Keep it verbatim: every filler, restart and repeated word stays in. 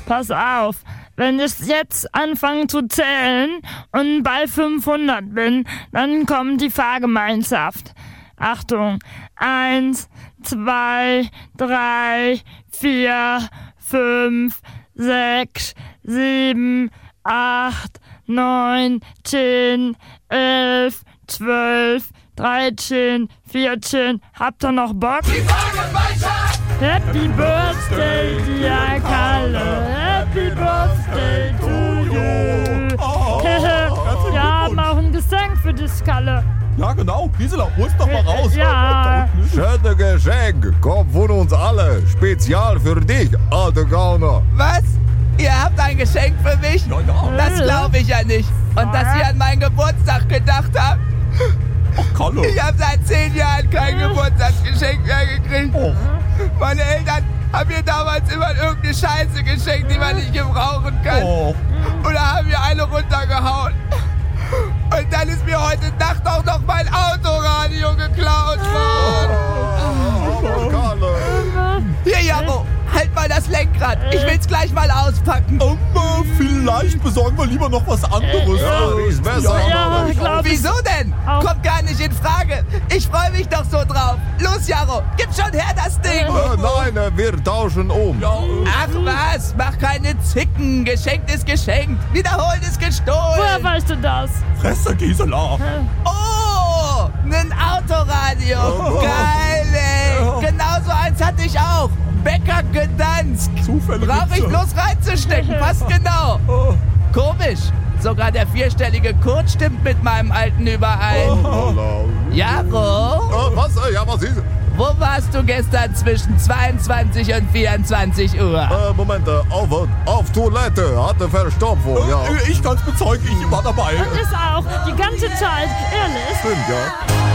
Pass auf, wenn ich jetzt anfange zu zählen und bei fünfhundert bin, dann kommt die Fahrgemeinschaft. Achtung, eins, zwei, drei, vier, fünf, sechs, sieben, acht, neun, zehn, elf, zwölf, dreizehn, vierzehn. Habt ihr noch Bock? Die Fahrgemeinschaft! Happy Birthday, dear Kalle. Happy Birthday to you. Oh, Wir haben auch ein Geschenk für dich, Kalle. Ja, genau. Gisela, hol's doch mal raus. Ja. Schönes Geschenk, kommt von uns alle. Spezial für dich, alter Gauner. Was? Ihr habt ein Geschenk für mich? Ja, ja. Das glaube ich ja nicht. Und dass ihr an meinen Geburtstag gedacht habt? Ach, Kalle. Ich habe seit zehn Jahren kein Geburtstagsgeschenk mehr gekriegt. Oh. Meine Eltern haben mir damals immer irgendeine Scheiße geschenkt, die man nicht gebrauchen kann. Oh. Und da haben wir eine runtergehauen. Und dann ist mir heute Nacht auch noch mein Autoradio geklaut worden. Oh, Kalle. Hier, Jaro, halt mal das Lenkrad. Ich will's gleich mal auspacken. Um, äh, vielleicht besorgen wir lieber noch was anderes. Ja, die ist besser. Ja, glaub ich. Wieso denn? Auch. Kommt gar nicht in Frage. Ich freue mich doch so drauf. Los, Jaro, gib schon her das Ding. Äh, nein, äh, wir tauschen um. Ja, äh, Ach was, mach keine Zicken. Geschenkt ist geschenkt. Wiederholt ist Woher gestohlen. weißt du das? Fresse, Gisela. Oh, ein Autoradio. Oh. Geil, ey. Ja. Genau so eins hatte ich auch. Bäcker Gdansk. Zufälle Brauch gibt's ich ja. bloß reinzustecken. Passt genau. Oh. Komisch. Sogar der vierstellige Code stimmt mit meinem alten überein. Hallo. Jaro, Äh, was? Äh, ja, was ist? wo warst du gestern zwischen zweiundzwanzig und vierundzwanzig Uhr? Äh, Moment, äh, auf, auf Toilette, hatte Verstopfung, ja. Äh, Ich kann's bezeugen, ich war dabei. Und ist auch die ganze Zeit, ehrlich. Stimmt, ja.